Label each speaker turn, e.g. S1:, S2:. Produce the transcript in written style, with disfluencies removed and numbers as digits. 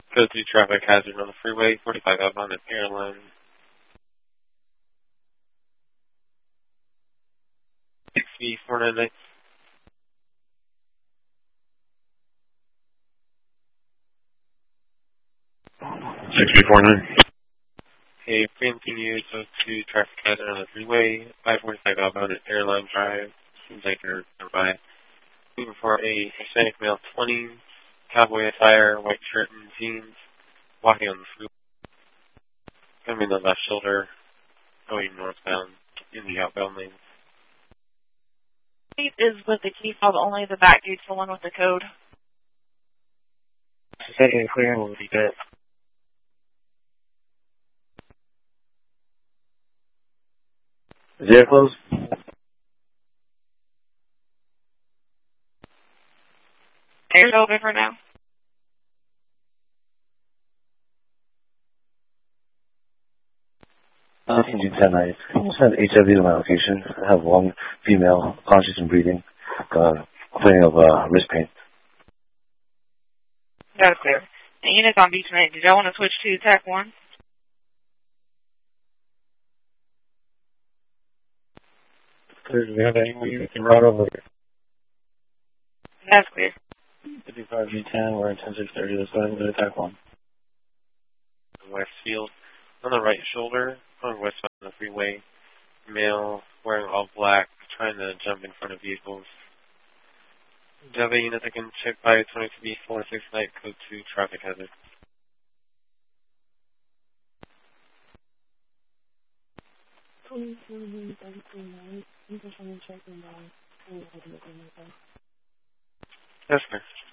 S1: Go through traffic hazard on the freeway, 45 outbound at airline. 6B498. 6B49. Okay, continue to traffic hazard on the freeway, 545 outbound at airline drive. Seems like you're nearby. Moving for a Hispanic male, 20, cowboy attire, white shirt and jeans, walking on the freeway. Coming the left shoulder, going northbound in the outbound lane.
S2: Is with the key fob only, the back dude's the one with the code.
S1: Second clear will be good. Is it closed?
S2: Air's open for now.
S3: Can you 10 nights? Can you send HIV to my location? I have one female, conscious and breathing, complaining of wrist pain.
S2: That's clear. And units on beach night, did y'all want to switch to TAC 1?
S1: Do we have anyone you can route over?
S2: That's clear.
S1: 55G10, we're in 10630, let's go ahead and go to TAC 1. Westfield, on the right shoulder, on westbound on the freeway, male, wearing all black, trying to jump in front of vehicles. Do you have a unit that can check by 22B46 night code 2 traffic hazard? Yes, sir.